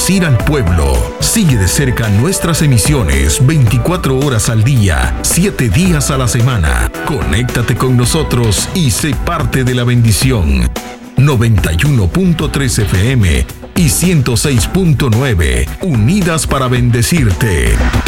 bendecir al pueblo. Sigue de cerca nuestras emisiones 24 horas al día, 7 días a la semana. Conéctate con nosotros y sé parte de la bendición. 91.3 FM y 106.9, unidas para bendecirte.